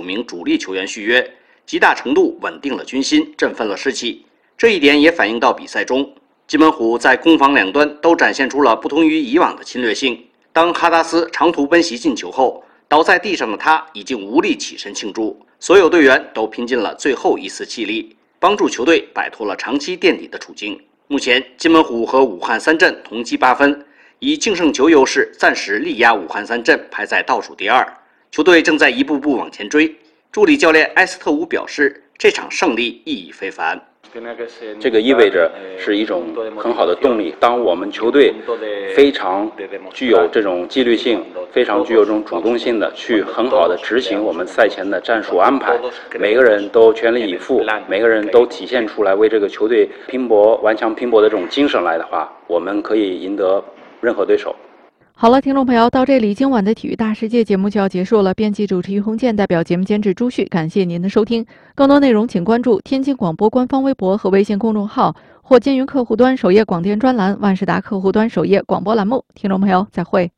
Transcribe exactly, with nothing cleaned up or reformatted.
名主力球员续约，极大程度稳定了军心，振奋了士气。这一点也反映到比赛中，金门虎在攻防两端都展现出了不同于以往的侵略性。当哈达斯长途奔袭进球后，倒在地上的他已经无力起身庆祝，所有队员都拼尽了最后一丝气力，帮助球队摆脱了长期垫底的处境。目前，金门虎和武汉三镇同积八分，以净胜球优势暂时力压武汉三镇，排在倒数第二。球队正在一步步往前追。助理教练埃斯特伍表示，这场胜利意义非凡。 这个意味着是一种很好的动力。当我们球队非常具有这种纪律性，非常具有这种主动性的去很好的执行我们赛前的战术安排，每个人都全力以赴，每个人都体现出来为这个球队拼搏、顽强拼搏的这种精神来的话，我们可以赢得任何对手。 好了，听众朋友，到这里今晚的体育大世界节目就要结束了。编辑主持于洪建，代表节目监制朱旭，感谢您的收听。更多内容请关注天津广播官方微博和微信公众号，或金云客户端首页广电专栏、万事达客户端首页广播栏目。听众朋友，再会。